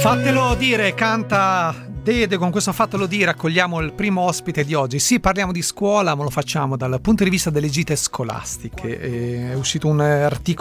Fatelo dire, canta Dede, con questo Fatelo dire accogliamo il primo ospite di oggi. Sì, parliamo di scuola, ma lo facciamo dal punto di vista delle gite scolastiche. È uscito un articolo